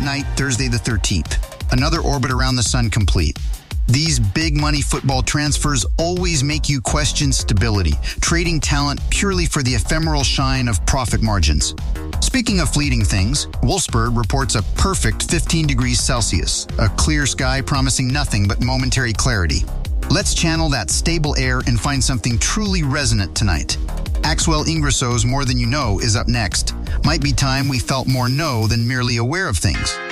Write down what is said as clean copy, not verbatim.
night, Thursday the 13th. Another orbit around the sun complete. These big money football transfers always make you question stability, trading talent purely for the ephemeral shine of profit margins. Speaking of fleeting things, Wolfsburg reports a perfect 15 degrees Celsius, a clear sky promising nothing but momentary clarity. Let's channel that stable air and find something truly resonant tonight. Axwell Ingrasso's More Than You Know is up next. Might be time we felt more know than merely aware of things.